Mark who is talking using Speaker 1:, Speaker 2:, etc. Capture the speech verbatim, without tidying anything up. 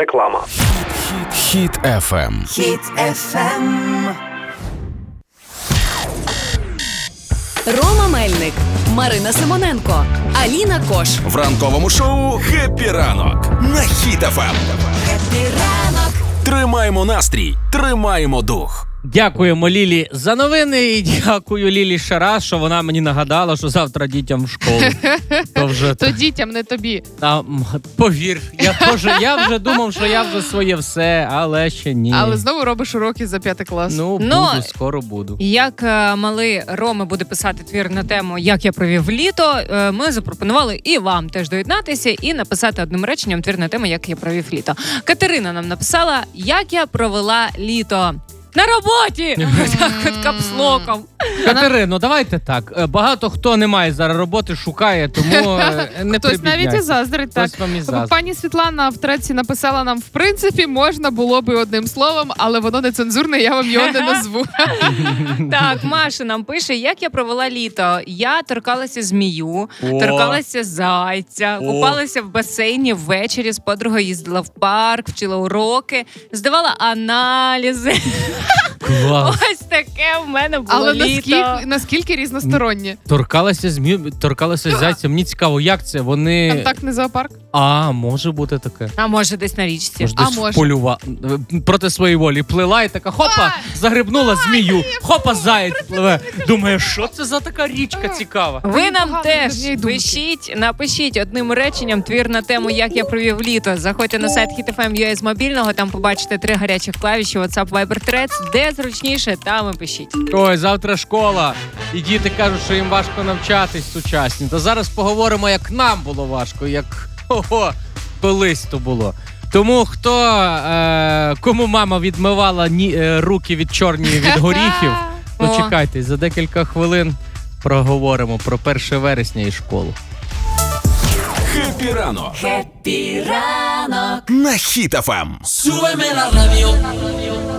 Speaker 1: Реклама.
Speaker 2: Хіт еф ем.
Speaker 3: Хіт еф ем.
Speaker 4: Рома Мельник, Марина Симоненко, Аліна Кош.
Speaker 2: В ранковому шоу «Хеппі ранок» на Хіт еф ем.
Speaker 3: Хеппі ранок.
Speaker 2: Тримаємо настрій, тримаємо дух.
Speaker 5: Дякуємо Лілі за новини і дякую Лілі ще раз, що вона мені нагадала, що завтра дітям в школу. То вже
Speaker 6: То дітям, не тобі.
Speaker 5: а, повір, я теж, я вже думав, що я вже своє все, але ще ні.
Speaker 6: Але знову робиш уроки за п'ятий клас.
Speaker 5: Ну, буду,
Speaker 7: Ну,
Speaker 5: скоро буду.
Speaker 7: Як е, малий Рома буде писати твір на тему «Як я провів літо», е, ми запропонували і вам теж доєднатися і написати одним реченням твір на тему «Як я провів літо». Катерина нам написала «Як я провела літо». На роботі! Так от капслоком.
Speaker 5: Катерино, давайте так. Е, Багато хто не має зараз роботи, шукає, тому е, не
Speaker 6: Хтось навіть і
Speaker 5: прибідняйся.
Speaker 6: заздрить, так.
Speaker 5: Хтось вам і заздрить.
Speaker 6: Пані Світлана в треці написала нам, в принципі, можна було би одним словом, але воно нецензурне, я вам його не назву.
Speaker 7: Так, Маша нам пише, як я провела літо. Я торкалася змію,
Speaker 5: О.
Speaker 7: торкалася зайця,
Speaker 5: О.
Speaker 7: купалася в басейні ввечері, з подругою їздила в парк, вчила уроки, здавала аналізи.
Speaker 5: Клас.
Speaker 7: Ось таке в мене було
Speaker 6: Але
Speaker 7: літо.
Speaker 6: наскільки, наскільки різносторонні?
Speaker 5: Торкалася змі... торкалася зайця. Мені цікаво, як це? Вони...
Speaker 6: Контактний зоопарк?
Speaker 5: А, може бути таке.
Speaker 7: А може десь на річці.
Speaker 5: Може,
Speaker 6: А
Speaker 5: десь
Speaker 6: може.
Speaker 5: полюва проти своєї волі плила і така хопа, загрибнула змію, хопа, заєць пливе. Думаю, що це за така річка цікава?
Speaker 7: Ви нам
Speaker 6: Погано
Speaker 7: теж
Speaker 6: від однієї думки.
Speaker 7: пишіть, напишіть одним реченням твір на тему «Як я провів літо». Заходьте на сайт хіт еф ем крапка ю а з мобільного, там побачите три гарячих клавіші WhatsApp, Viber, Threads, де зручніше, там і пишіть.
Speaker 5: Ой, завтра школа. І діти кажуть, що їм важко навчатись сучасні. То зараз поговоримо, як нам було важко, як ого, колись то було. Тому хто, е, кому мама відмивала ні, е, руки від чорні від горіхів,
Speaker 7: О.
Speaker 5: почекайте, за декілька хвилин проговоримо про перше вересня і школу.
Speaker 2: Хеппі ранок
Speaker 3: Хеппі ранок.
Speaker 2: на Хіт еф ем.
Speaker 3: Súbeme la radio.